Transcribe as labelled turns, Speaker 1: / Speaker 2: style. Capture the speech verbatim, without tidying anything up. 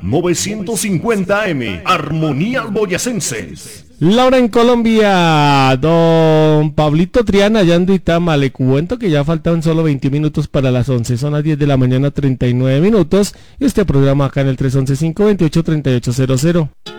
Speaker 1: novecientos cincuenta A M, Armonías Boyacenses.
Speaker 2: Laura en Colombia, don Pablito Triana, allá en Duitama, le cuento que ya faltan solo veinte minutos para las once, son las diez de la mañana, treinta y nueve minutos, y este programa acá en el tres once, cinco veintiocho, treinta y ocho cero cero.